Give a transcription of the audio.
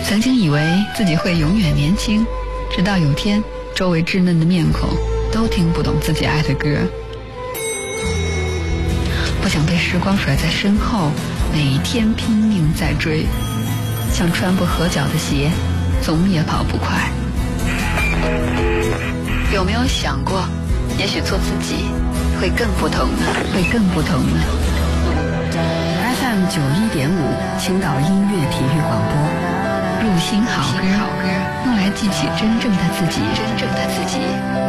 曾经以为自己会永远年轻，直到有天周围稚嫩的面孔都听不懂自己爱的歌。不想被时光甩在身后，每天拼命在追，像穿不合脚的鞋，总也跑不快。有没有想过，也许做自己会更不同呢？会更不同呢？ FM 91.5青岛音乐体育广播，入心好歌，用来记起真正的自己，真正的自己。